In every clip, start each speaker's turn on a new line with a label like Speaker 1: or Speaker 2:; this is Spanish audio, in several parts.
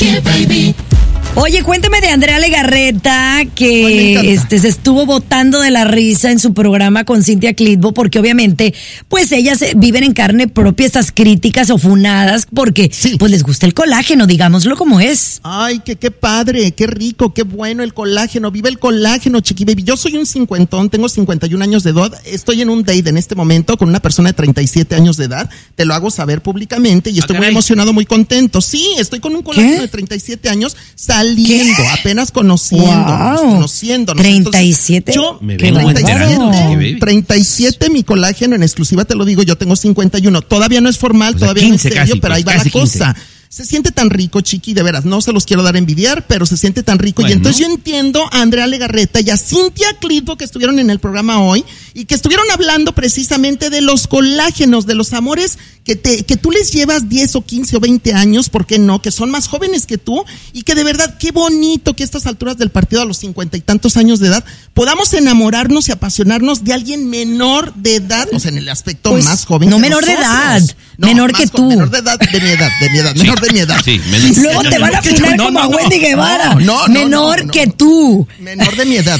Speaker 1: it, baby.
Speaker 2: Oye, cuéntame de Andrea Legarreta, que se estuvo botando de la risa en su programa con Cintia Clitbo, porque obviamente, pues ellas viven en carne propia estas críticas o funadas, porque pues les gusta el colágeno, digámoslo como es.
Speaker 3: Ay, qué padre, qué rico, qué bueno el colágeno, vive el colágeno, chiqui baby. Yo soy un cincuentón, tengo 51 años de edad, estoy en un date en este momento con una persona de 37 años de edad, te lo hago saber públicamente y estoy muy emocionado, muy contento. Sí, estoy con un colágeno de 37 años, saliendo, apenas conociéndonos.
Speaker 2: 37.
Speaker 3: Yo,
Speaker 4: me vengo enterando, chiqui baby.
Speaker 3: 37 mi colágeno en exclusiva, te lo digo, yo tengo 51. Todavía no es formal, todavía no es serio,
Speaker 4: casi,
Speaker 3: pero ahí va la cosa. Se siente tan rico, chiqui, de veras, no se los quiero dar a envidiar, pero se siente tan rico. Bueno. Y entonces yo entiendo a Andrea Legarreta y a Cintia Clitbo que estuvieron en el programa hoy y que estuvieron hablando precisamente de los colágenos, de los amores que tú les llevas 10 o 15 o 20 años, ¿por qué no? Que son más jóvenes que tú y que de verdad, qué bonito que a estas alturas del partido, a los 50 y tantos años de edad, podamos enamorarnos y apasionarnos de alguien menor de edad, o sea, en el aspecto pues, más joven.
Speaker 2: No, menor nosotros. De edad, no, menor que tú.
Speaker 3: Menor de edad, de mi edad, sí. Menor de mi edad.
Speaker 4: Sí,
Speaker 2: luego te van a afinar como a Wendy Guevara. Menor que tú.
Speaker 3: Menor de mi edad.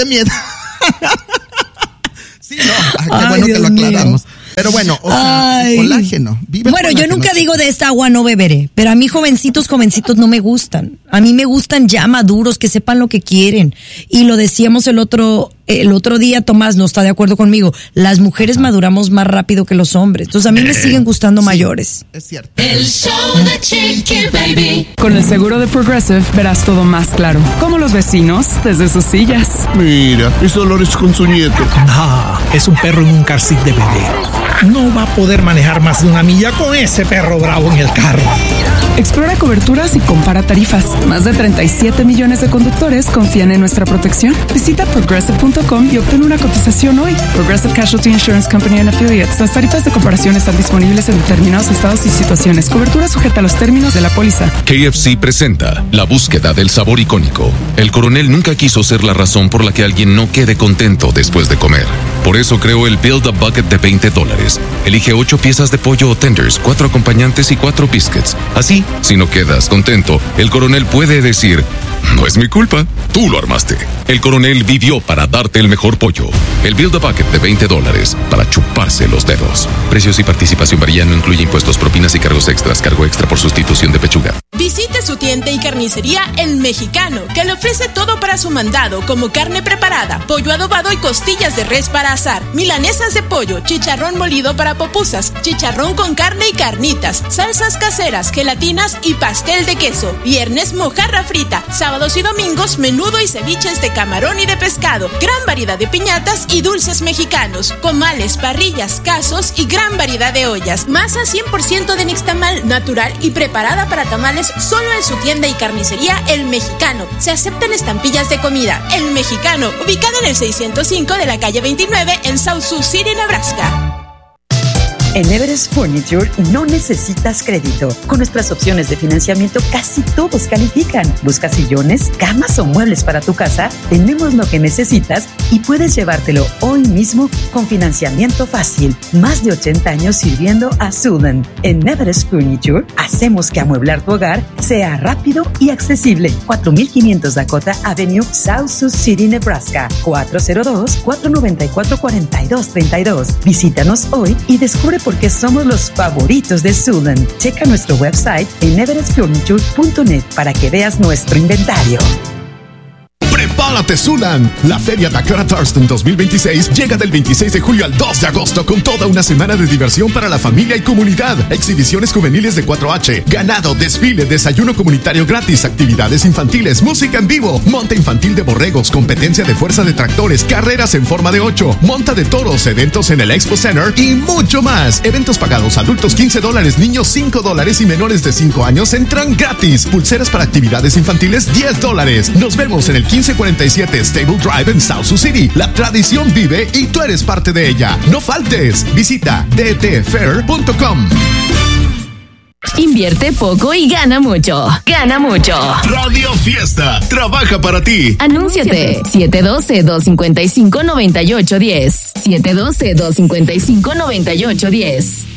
Speaker 3: Sí, no, qué bueno
Speaker 2: Dios
Speaker 3: que lo aclaramos.
Speaker 2: Mío.
Speaker 3: Pero bueno, o sea, colágeno.
Speaker 2: Bueno, yo nunca digo de esta agua no beberé, pero a mí jovencitos no me gustan. A mí me gustan ya maduros, que sepan lo que quieren. Y lo decíamos el otro día, Tomás no está de acuerdo conmigo. Las mujeres maduramos más rápido que los hombres. Entonces a mí me siguen gustando mayores.
Speaker 3: Es cierto.
Speaker 1: El show de Chiqui Baby.
Speaker 5: Con el seguro de Progressive verás todo más claro. Como los vecinos desde sus sillas.
Speaker 6: Mira, es Dolores con su nieto.
Speaker 7: Ah, es un perro en un car seat de bebé. No va a poder manejar más de 1 milla con ese perro bravo en el carro.
Speaker 5: Explora coberturas y compara tarifas. Más de 37 millones de conductores confían en nuestra protección. Visita Progressive.com y obtén una cotización hoy. Progressive Casualty Insurance Company and Affiliates. Las tarifas de comparación están disponibles en determinados estados y situaciones. Cobertura sujeta a los términos de la póliza.
Speaker 8: KFC presenta la búsqueda del sabor icónico. El coronel nunca quiso ser la razón por la que alguien no quede contento después de comer. Por eso creó el Build a Bucket de $20. Elige 8 piezas de pollo o tenders, 4 acompañantes y 4 biscuits. Así, si no quedas contento, el coronel puede decir: no es mi culpa, tú lo armaste. El coronel vivió para darte el mejor pollo. El Build a Bucket de $20 para chuparse los dedos. Precios y participación varían, no incluye impuestos, propinas y cargos extras. Cargo extra por sustitución de pechuga.
Speaker 9: Visite su tienda y carnicería El Mexicano, que le ofrece todo para su mandado, como carne preparada, pollo adobado y costillas de res para asar, milanesas de pollo, chicharrón molido para pupusas, chicharrón con carne y carnitas, salsas caseras, gelatinas y pastel de queso. Viernes, mojarra frita. Sábados y domingos, menudo y ceviches de camarón y de pescado. Gran variedad de piñatas y dulces mexicanos, comales, parrillas, casos y gran variedad de ollas. Masa 100% de nixtamal, natural y preparada para tamales, solo en su tienda y carnicería El Mexicano. Se aceptan estampillas de comida. El Mexicano, ubicado en el 605 de la calle 29 en South Sioux City, Nebraska.
Speaker 10: En Everest Furniture no necesitas crédito. Con nuestras opciones de financiamiento casi todos califican. ¿Buscas sillones, camas o muebles para tu casa? Tenemos lo que necesitas y puedes llevártelo hoy mismo con financiamiento fácil. Más de 80 años sirviendo a Sudan. En Everest Furniture hacemos que amueblar tu hogar sea rápido y accesible. 4500 Dakota Avenue, South Sioux City, Nebraska. 402-494-4232. Visítanos hoy y descubre por qué somos los favoritos de Sudan. Checa nuestro website en everestfurniture.net para que veas nuestro inventario.
Speaker 6: ¡Prepárate, Sulan! La Feria Dakota Thurston 2026 llega del 26 de julio al 2 de agosto con toda una semana de diversión para la familia y comunidad. Exhibiciones juveniles de 4H, ganado, desfile, desayuno comunitario gratis, actividades infantiles, música en vivo, monta infantil de borregos, competencia de fuerza de tractores, carreras en forma de 8, monta de toros, eventos en el Expo Center y mucho más. Eventos pagados, adultos $15, niños $5 y menores de 5 años entran gratis. Pulseras para actividades infantiles $10. Nos vemos en el 1547 Stable Drive en South Sioux City. La tradición vive y tú eres parte de ella. No faltes. Visita dtfair.com.
Speaker 11: Invierte poco y gana mucho. Gana mucho.
Speaker 6: Radio Fiesta trabaja para ti.
Speaker 11: Anúnciate. 712-255-9810. 712-255-9810.